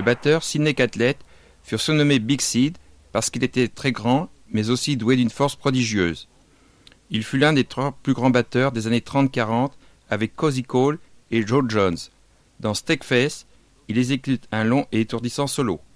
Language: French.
Le batteur Sidney Catlett fut surnommé Big Sid parce qu'il était très grand, mais aussi doué d'une force prodigieuse. Il fut l'un des 3 plus grands batteurs des années 30-40 avec Cozy Cole et Joe Jones. Dans Steakface, il exécute un long et étourdissant solo.